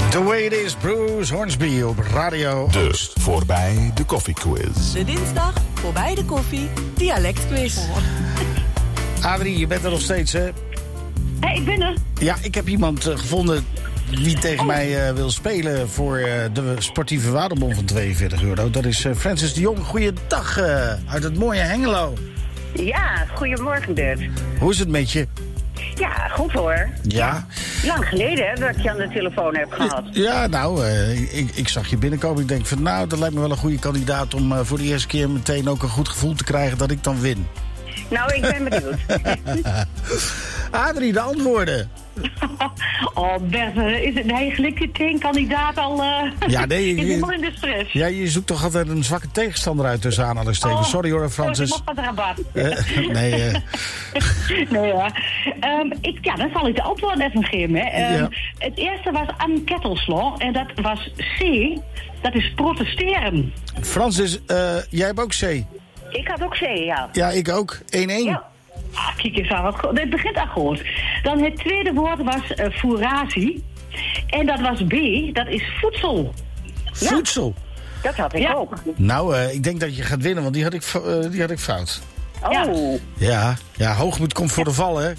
The Way It Is, Bruce Hornsby op Radio Oost. De Voorbij de Koffie Quiz. De dinsdag Voorbij de Koffie Dialectquiz. Adrie, je bent er nog steeds, hè? Hé, ik ben er. Ja, ik heb iemand gevonden die tegen mij wil spelen voor de sportieve waardebon van €42. Dat is Francis de Jong. Goeiedag uit het mooie Hengelo. Ja, goedemorgen Bert. Hoe is het met je? Ja, goed hoor. Ja? Lang geleden hè, dat ik je aan de telefoon heb gehad. Ja, nou, ik zag je binnenkomen. Ik denk van, nou, dat lijkt me wel een goede kandidaat om voor de eerste keer meteen ook een goed gevoel te krijgen dat ik dan win. Nou, ik ben benieuwd. Adrie, de antwoorden. Oh Bert, is het eigenlijk geen kandidaat al Ja, nee, is helemaal in de stress? Ja, je zoekt toch altijd een zwakke tegenstander uit tussen aanhalingstekens. Sorry hoor, Francis. Ik mag wat rabat. Nee, Nee, ja. Dan zal ik de antwoorden even geven. Hè. Ja. Het eerste was Anne Kettelslo en dat was C. Dat is protesteren. Francis, jij hebt ook C. Ik had ook C, ja. Ja, ik ook. 1-1. Ja. Ah, kijk eens aan. Het begint al goed. Dan het tweede woord was fourasie. En dat was B. Dat is voedsel. Voedsel. Dat had ik ook. Nou, ik denk dat je gaat winnen, want die had ik fout. Oh. Ja, hoogmoed komt voor de val, hè?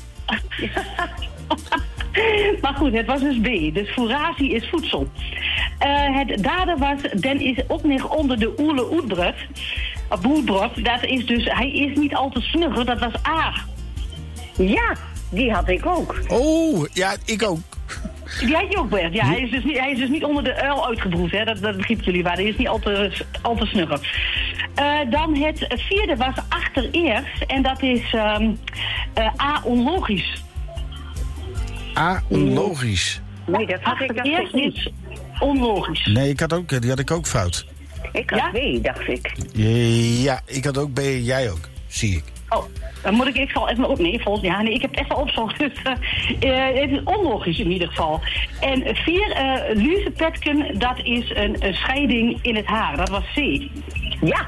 Maar goed, het was dus B. Dus fourasie is voedsel. Het derde was, den is ook nog onder de oele oetbrot. Boerbrot, dat is dus, hij is niet al te snugger, dat was A. Ja, die had ik ook. Oh, ja, ik ook. Die had je ook, Bert. Ja, hij is dus niet onder de uil uitgebroed, hè. Dat begrijpen jullie waar. Hij is niet al te snugger. Dan het vierde was achtereerst. En dat is A, onlogisch. A, onlogisch. Nee, dat had ik eerst niet. Onlogisch. Nee, die had ik ook fout. Ik had B, dacht ik. Ja, ik had ook B, jij ook. Zie ik. Oh, dan moet ik zal even op. Nee, ik heb even opzocht. Dus, het is onlogisch in ieder geval. En 4, Luzepetken, dat is een scheiding in het haar. Dat was C. Ja.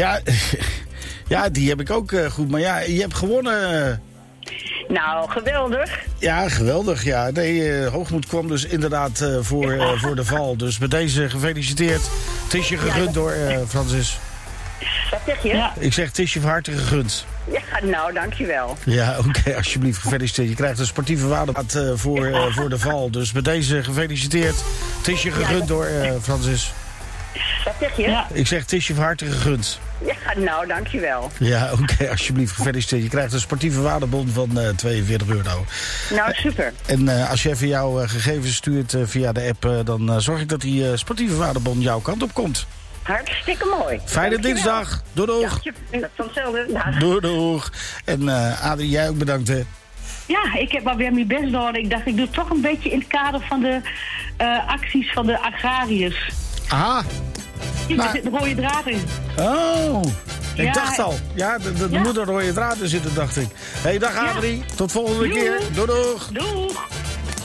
Ja, die heb ik ook goed. Maar ja, je hebt gewonnen. Nou, geweldig. Ja, geweldig. Ja. Nee, hoogmoed kwam dus inderdaad voor de val. Dus bij deze gefeliciteerd. Het is je gegund hoor, Francis. Wat zeg je? Ja. Ik zeg, het is je van harte gegund. Ja, nou, dankjewel. Ja, oké, alsjeblieft, gefeliciteerd. Je krijgt een sportieve waardebaat voor de val. Dus bij deze gefeliciteerd. Het is je gegund hoor, Francis. Wat zeg je? Ja. Ik zeg, het is je van harte gegund. Ja, nou, dankjewel. Ja, oké, alsjeblieft, gefeliciteerd. Je krijgt een sportieve waardebon van €42. Nou, super. En als je even jouw gegevens stuurt via de app, dan zorg ik dat die sportieve waardebon jouw kant op komt. Hartstikke mooi. Fijne dinsdag. Doei doeg. Ja, tot hetzelfde. Dag. Doei doeg. En Adrie, jij ook bedankt hè. Ja, ik heb maar weer mijn best gedaan. Ik dacht, ik doe het toch een beetje in het kader van de acties van de agrariërs. Aha. Er zit een rode draad in. Oh, ik dacht al. Ja, er moet een rode draad in zitten, dacht ik. Hey, dag Adrie. Tot volgende keer. Doei doeg. Doeg.